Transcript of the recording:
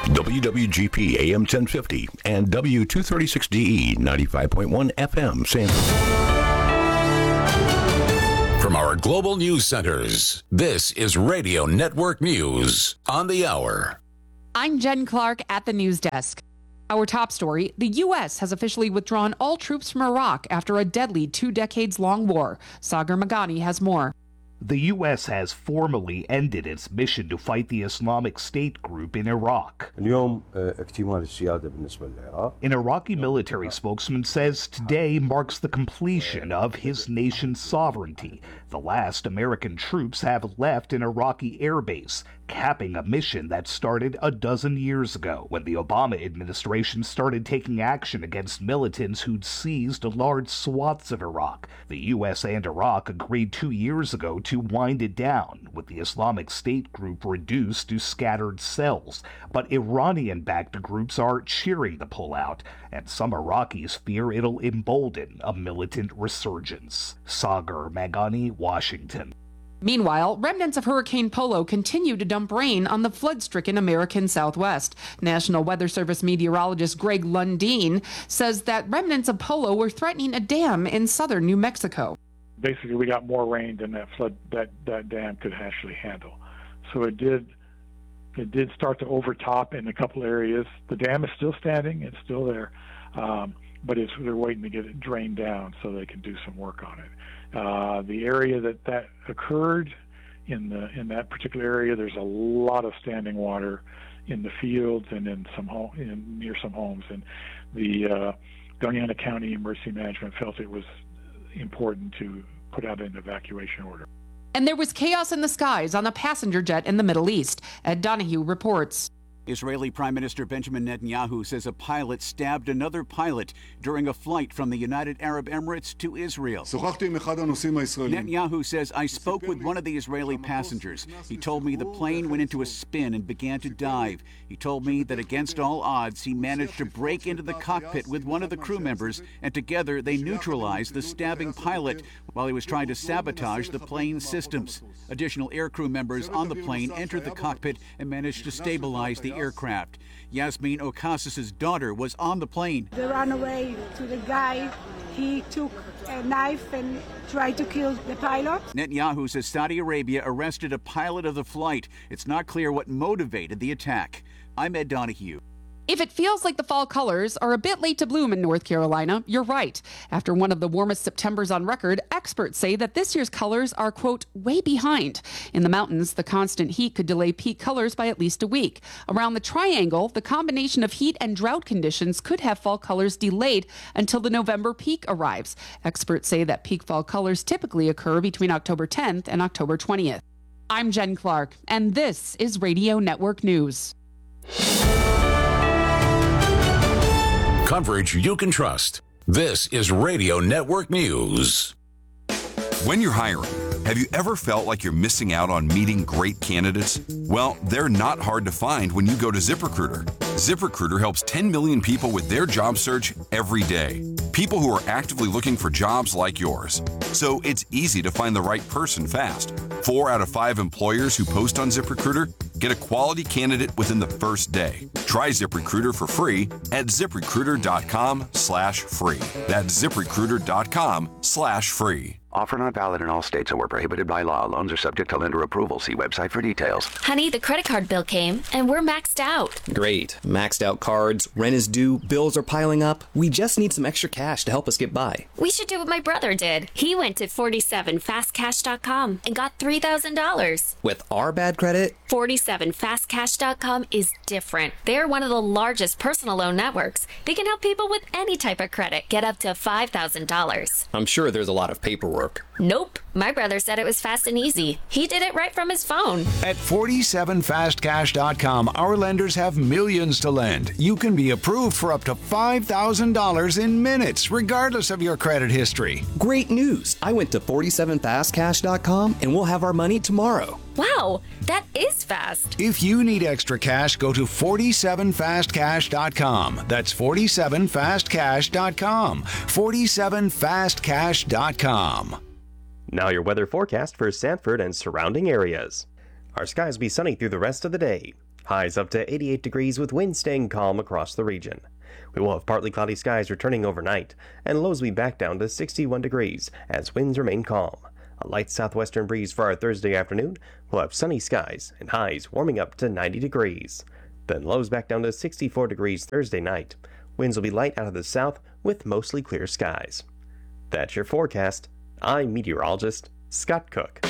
WWGP AM 1050 and W236DE 95.1 FM Sanford. From our global news centers, this is Radio Network News on the hour. I'm Jen Clark at the news desk. Our top story, the U.S. has officially withdrawn all troops from Iraq after a deadly 2 decades-long war. Sagar Magani has more. The U.S. has formally ended its mission to fight the Islamic State group in Iraq. An Iraqi military spokesman says today marks the completion of his nation's sovereignty. The last American troops have left an Iraqi airbase, capping a mission that started a dozen years ago when the Obama administration started taking action against militants who'd seized large swaths of Iraq. The U.S. and Iraq agreed 2 years ago to wind it down, with the Islamic State group reduced to scattered cells. But Iranian-backed groups are cheering the pullout, and some Iraqis fear it'll embolden a militant resurgence. Sagar Magani, Washington. Meanwhile, remnants of Hurricane Polo continue to dump rain on the flood-stricken American Southwest. National Weather Service meteorologist Greg Lundeen says that remnants of Polo were threatening a dam in southern New Mexico. Basically, we got more rain than that flood that dam could actually handle. So it did start to overtop in a couple areas. The dam is still standing; it's still there, but they're waiting to get it drained down so they can do some work on it. The area that occurred in that particular area, there's a lot of standing water in the fields and in near some homes, and the Doñana County Emergency Management felt it was important to put out an evacuation order. And there was chaos in the skies on a passenger jet in the Middle East. Ed Donahue reports. Israeli Prime Minister Benjamin Netanyahu says a pilot stabbed another pilot during a flight from the United Arab Emirates to Israel. Netanyahu says, I spoke with one of the Israeli passengers. He told me the plane went into a spin and began to dive. He told me that against all odds, he managed to break into the cockpit with one of the crew members, and together they neutralized the stabbing pilot while he was trying to sabotage the plane's systems. Additional aircrew members on the plane entered the cockpit and managed to stabilize the aircraft. Yasmin Ocasis's daughter was on the plane. They ran away to the guy. He took a knife and tried to kill the pilot. Netanyahu says Saudi Arabia arrested a pilot of the flight. It's not clear what motivated the attack. I'm Ed Donahue. If it feels like the fall colors are a bit late to bloom in North Carolina, you're right. After one of the warmest Septembers on record, experts say that this year's colors are, quote, way behind. In the mountains, the constant heat could delay peak colors by at least a week. Around the Triangle, the combination of heat and drought conditions could have fall colors delayed until the November peak arrives. Experts say that peak fall colors typically occur between October 10th and October 20th. I'm Jen Clark, and this is Radio Network News. Coverage you can trust. This is Radio Network News. When you're hiring, have you ever felt like you're missing out on meeting great candidates? Well, they're not hard to find when you go to ZipRecruiter. ZipRecruiter helps 10 million people with their job search every day. People who are actively looking for jobs like yours. So it's easy to find the right person fast. 4 out of 5 employers who post on ZipRecruiter get a quality candidate within the first day. Try ZipRecruiter for free at ZipRecruiter.com/free. That's ZipRecruiter.com/free. Offer not valid in all states or prohibited by law. Loans are subject to lender approval. See website for details. Honey, the credit card bill came, and we're maxed out. Great. Maxed out cards, rent is due, bills are piling up. We just need some extra cash to help us get by. We should do what my brother did. He went to 47fastcash.com and got $3,000. With our bad credit? 47fastcash.com is different. They're one of the largest personal loan networks. They can help people with any type of credit get up to $5,000. I'm sure there's a lot of paperwork. Nope. My brother said it was fast and easy. He did it right from his phone. At 47fastcash.com, our lenders have millions to lend. You can be approved for up to $5,000 in minutes, regardless of your credit history. Great news. I went to 47fastcash.com and we'll have our money tomorrow. Wow, that is fast. If you need extra cash, go to 47fastcash.com. That's 47fastcash.com. 47fastcash.com. Now your weather forecast for Sanford and surrounding areas. Our skies be sunny through the rest of the day. Highs up to 88 degrees with winds staying calm across the region. We will have partly cloudy skies returning overnight, and lows will be back down to 61 degrees as winds remain calm. A light southwestern breeze for our Thursday afternoon. We'll have sunny skies and highs warming up to 90 degrees. Then lows back down to 64 degrees Thursday night. Winds will be light out of the south with mostly clear skies. That's your forecast. I'm meteorologist Scott Cook.